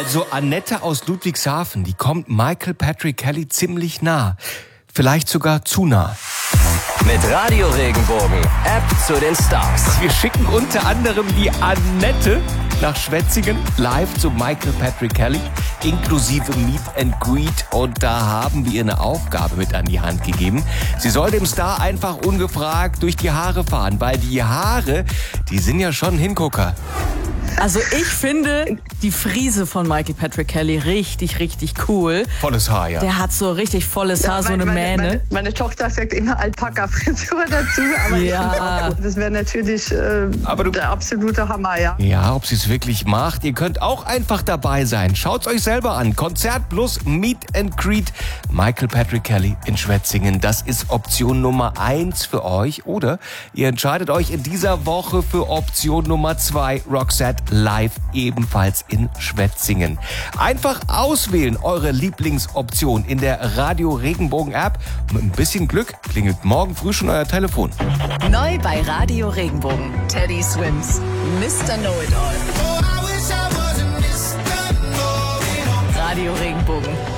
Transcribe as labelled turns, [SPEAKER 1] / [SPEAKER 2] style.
[SPEAKER 1] Also Annette aus Ludwigshafen, die kommt Michael Patrick Kelly ziemlich nah. Vielleicht sogar zu nah.
[SPEAKER 2] Mit Radio Regenbogen, App zu den Stars.
[SPEAKER 1] Wir schicken unter anderem die Annette nach Schwetzingen live zu Michael Patrick Kelly, inklusive Meet and Greet. Und da haben wir ihr eine Aufgabe mit an die Hand gegeben. Sie soll dem Star einfach ungefragt durch die Haare fahren, weil die Haare, die sind ja schon ein Hingucker.
[SPEAKER 3] Also ich finde die Frise von Michael Patrick Kelly richtig, richtig cool.
[SPEAKER 1] Volles Haar, ja.
[SPEAKER 3] Der hat so richtig volles Haar, so eine Mähne.
[SPEAKER 4] Meine Tochter sagt immer Alpaka-Frisur dazu, aber
[SPEAKER 3] Ja.
[SPEAKER 4] das wäre natürlich der absolute Hammer, ja.
[SPEAKER 1] Ja, ob sie es wirklich macht, ihr könnt auch einfach dabei sein. Schaut's euch selber an. Konzert plus Meet and Greet. Michael Patrick Kelly in Schwetzingen. Das ist Option Nummer 1 für euch. Oder ihr entscheidet euch in dieser Woche für Option Nummer 2, Roxette live ebenfalls in Schwetzingen. Einfach auswählen eure Lieblingsoption in der Radio Regenbogen App. Mit ein bisschen Glück klingelt morgen früh schon euer Telefon.
[SPEAKER 5] Neu bei Radio Regenbogen. Teddy Swims, Mr. Know-It-All. Radio Regenbogen.